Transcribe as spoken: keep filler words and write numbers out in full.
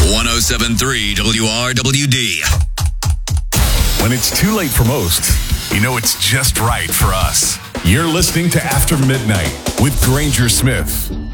one oh seven point three W R W D. When it's too late for most, you know it's just right for us. You're listening to After Midnight with Granger Smith.